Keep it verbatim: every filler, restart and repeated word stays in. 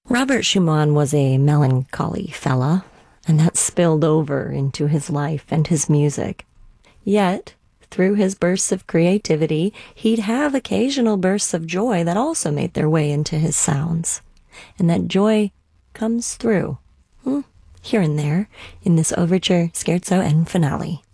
Robert Schumann was a melancholy fella, and that spilled over into his life and his music. Yet, through his bursts of creativity, he'd have occasional bursts of joy that also made their way into his sounds. And that joy comes through, hmm, here and there, in this overture, scherzo, and finale.